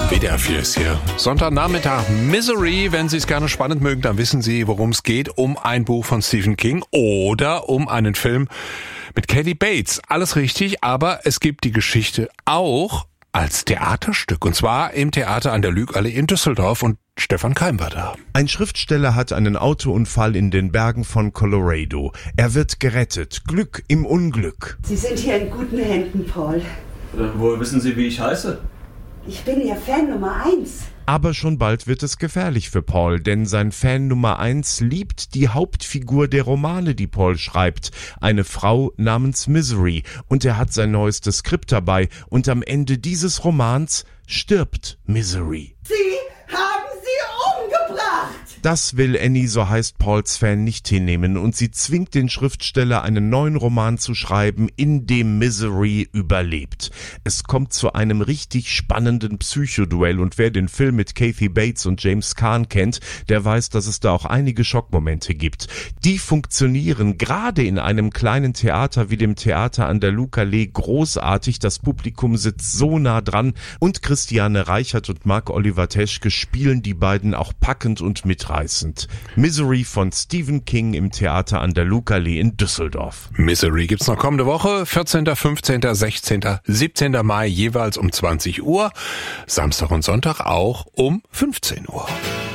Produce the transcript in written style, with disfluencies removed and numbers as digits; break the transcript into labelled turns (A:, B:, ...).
A: WDR 4 ist hier. Sonntagnachmittag Misery. Wenn Sie es gerne spannend mögen, dann wissen Sie, worum es geht. Um ein Buch von Stephen King oder um einen Film mit Kathy Bates. Alles richtig, aber es gibt die Geschichte auch als Theaterstück. Und zwar im Theater an der Lügallee in Düsseldorf. Und Stefan Keim war da.
B: Ein Schriftsteller hat einen Autounfall in den Bergen von Colorado. Er wird gerettet. Glück im Unglück.
C: Sie sind hier in guten Händen, Paul.
D: Woher wissen Sie, wie ich heiße?
C: Ich bin Ihr Fan Nummer 1.
B: Aber schon bald wird es gefährlich für Paul, denn sein Fan Nummer 1 liebt die Hauptfigur der Romane, die Paul schreibt, eine Frau namens Misery, und er hat sein neuestes Skript dabei, und am Ende dieses Romans stirbt Misery.
C: Sie haben sie umgebracht!
B: Das will Annie, so heißt Pauls Fan, nicht hinnehmen, und sie zwingt den Schriftsteller, einen neuen Roman zu schreiben, in dem Misery überlebt. Es kommt zu einem richtig spannenden Psychoduell, und wer den Film mit Kathy Bates und James Caan kennt, der weiß, dass es da auch einige Schockmomente gibt. Die funktionieren gerade in einem kleinen Theater wie dem Theater an der Lügallee großartig. Das Publikum sitzt so nah dran, und Christiane Reichert und Marc-Oliver Teschke spielen die beiden auch packend und mitreißend. Misery von Stephen King im Theater an der Lügallee in Düsseldorf.
A: Misery gibt's noch kommende Woche, 14., 15., 16., 17. Mai jeweils um 20 Uhr, Samstag und Sonntag auch um 15 Uhr.